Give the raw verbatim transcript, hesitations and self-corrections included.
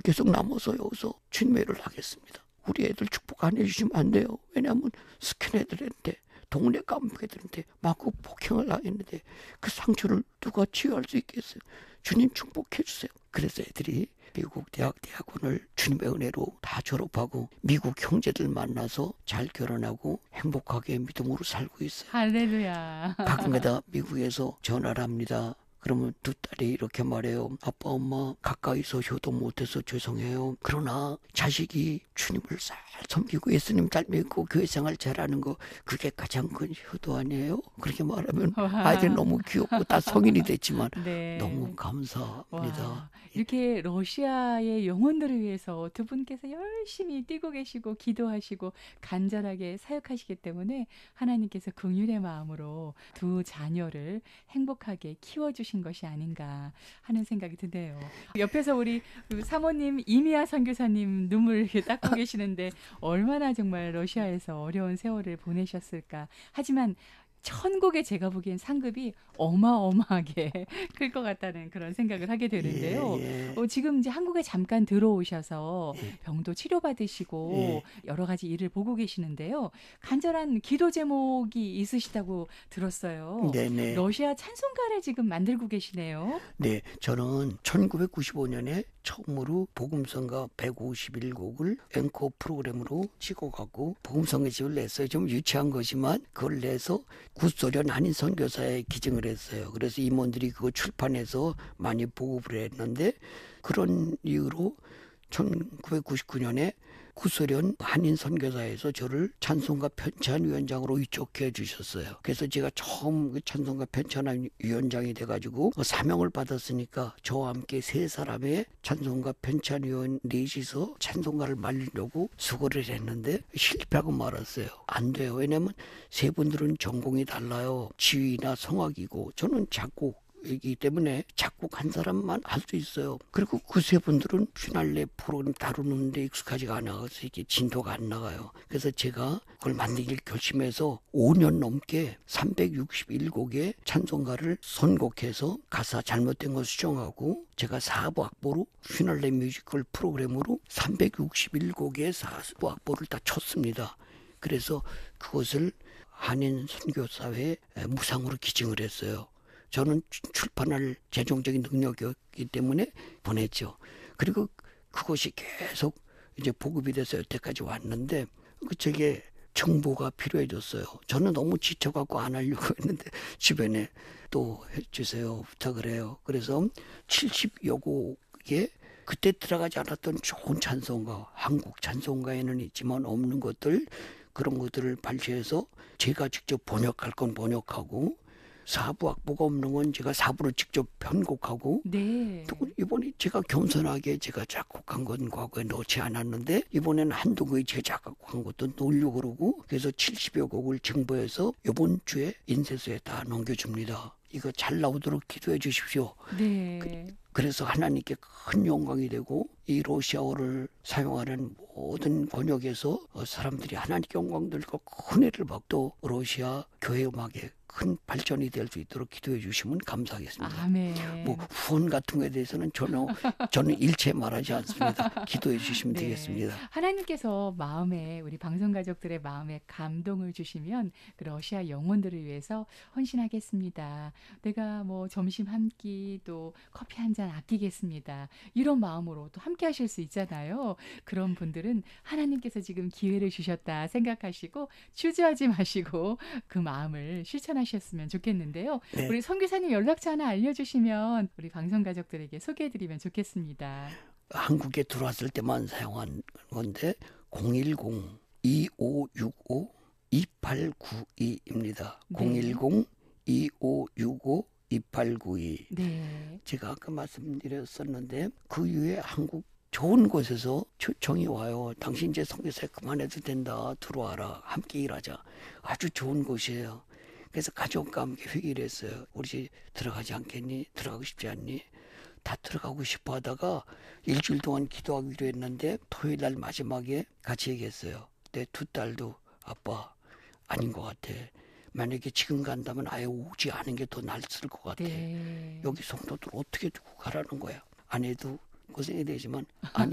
계속 남아서 여기서 주님의 일을 하겠습니다. 우리 애들 축복 안 해주시면 안 돼요. 왜냐하면 스킨헤드들한테 동네 깜빡이들한테 마구 폭행을 당했는데 그 상처를 누가 치유할 수 있겠어요. 주님 축복해 주세요. 그래서 애들이 미국 대학 대학원을 주님의 은혜로 다 졸업하고 미국 형제들 만나서 잘 결혼하고 행복하게 믿음으로 살고 있어요. 할렐루야. 가끔가다 미국에서 전화를 합니다. 그러면 두 딸이 이렇게 말해요. 아빠 엄마 가까이서 효도 못해서 죄송해요. 그러나 자식이 주님을 잘 섬기고 예수님 잘 믿고 교회 생활 잘하는 거 그게 가장 큰 효도 아니에요? 그렇게 말하면 아이들 너무 귀엽고 다 성인이 됐지만 네. 너무 감사합니다. 와, 이렇게 러시아의 영혼들을 위해서 두 분께서 열심히 뛰고 계시고 기도하시고 간절하게 사역하시기 때문에 하나님께서 긍휼의 마음으로 두 자녀를 행복하게 키워주신 것이 아닌가 하는 생각이 드네요. 옆에서 우리 사모님 이미아 선교사님 눈물 이렇게 닦고 계시는데 얼마나 정말 러시아에서 어려운 세월을 보내셨을까. 하지만 천국에 제가 보기엔 상급이 어마어마하게 클 것 같다는 그런 생각을 하게 되는데요. 예, 예. 어, 지금 이제 한국에 잠깐 들어오셔서 예. 병도 치료받으시고 예. 여러 가지 일을 보고 계시는데요. 간절한 기도 제목이 있으시다고 들었어요. 네네. 러시아 찬송가를 지금 만들고 계시네요. 네, 저는 천구백구십오 년에 처음으로 복음성가 백오십일 곡을 앵커 프로그램으로 찍어갖고 복음성가집을 냈어요. 좀 유치한 것이지만 그걸 내서 구소련 한인 선교사에 기증을 했어요. 그래서 임원들이 그거 출판해서 많이 보급을 했는데 그런 이유로 천구백구십구 년에 구소련 한인 선교사에서 저를 찬송가 편찬위원장으로 위촉해 주셨어요. 그래서 제가 처음 그 찬송가 편찬위원장이 돼가지고 사명을 받았으니까 저와 함께 세 사람의 찬송가 편찬위원 넷이서 찬송가를 만들려고 수고를 했는데 실패하고 말았어요. 안 돼요. 왜냐면 세 분들은 전공이 달라요. 지휘나 성악이고 저는 작곡 이기 때문에 작곡 한 사람만 할 수 있어요. 그리고 그 세 분들은 휘날레 프로그램 다루는데 익숙하지가 않아서 이게 진도가 안 나가요. 그래서 제가 그걸 만들기를 결심해서 오 년 넘게 삼백육십일 곡의 찬송가를 선곡해서 가사 잘못된 거 수정하고 제가 사부 악보로 휘날레 뮤지컬 프로그램으로 삼백육십일 곡의 사부 악보를 다 쳤습니다. 그래서 그것을 한인 선교사회에 무상으로 기증을 했어요. 저는 출판할 재정적인 능력이었기 때문에 보냈죠. 그리고 그것이 계속 이제 보급이 돼서 여태까지 왔는데 그 책에 정보가 필요해졌어요. 저는 너무 지쳐갖고 안 하려고 했는데 주변에 또 해주세요 부탁을 해요. 그래서 칠십여 곡에 그때 들어가지 않았던 좋은 찬송가, 한국 찬송가에는 있지만 없는 것들 그런 것들을 발췌해서 제가 직접 번역할 건 번역하고 사부 악보가 없는 건 제가 사부로 직접 편곡하고 네. 또 이번에 제가 겸손하게 제가 작곡한 건 과거에 넣지 않았는데 이번에는 한두 곡이 제가 작곡한 것도 넣으려고 그러고 그래서 칠십여 곡을 정보해서 이번 주에 인쇄소에 다 넘겨줍니다. 이거 잘 나오도록 기도해 주십시오. 네. 그, 그래서 하나님께 큰 영광이 되고 이 러시아어를 사용하는 모든 번역에서 사람들이 하나님께 영광 들고 큰 애를 받고 러시아 교회 음악에 큰 발전이 될 수 있도록 기도해 주시면 감사하겠습니다. 아멘. 뭐 후원 같은 거에 대해서는 전혀 저는 일체 말하지 않습니다. 기도해 주시면 네. 되겠습니다. 하나님께서 마음에 우리 방송 가족들의 마음에 감동을 주시면 그 러시아 영혼들을 위해서 헌신하겠습니다. 내가 뭐 점심 한 끼 또 커피 한 잔 아끼겠습니다. 이런 마음으로 또 함께 하실 수 있잖아요. 그런 분들은 하나님께서 지금 기회를 주셨다 생각하시고 주저하지 마시고 그 마음을 실천하셨으면 좋겠는데요. 네. 우리 선교사님 연락처 하나 알려주시면 우리 방송 가족들에게 소개해드리면 좋겠습니다. 한국에 들어왔을 때만 사용한 건데 공일공 이오육오 이팔구이입니다. 네. 공일공 이오육오 이팔구이. 네. 제가 아까 말씀드렸었는데 그 이후에 한국 좋은 곳에서 초청이 와요. 당신 이제 선교사 그만해도 된다. 들어와라. 함께 일하자. 아주 좋은 곳이에요. 그래서 가족과 함께 회의를 했어요. 우리 집 들어가지 않겠니? 들어가고 싶지 않니? 다 들어가고 싶어 하다가 일주일 동안 기도하기로 했는데 토요일 날 마지막에 같이 얘기했어요. 내 두 딸도 아빠 아닌 것 같아. 만약에 지금 간다면 아예 오지 않은 게 더 낫을 것 같아. 네. 여기 성도들 어떻게 두고 가라는 거야. 안 해도 고생이 되지만 안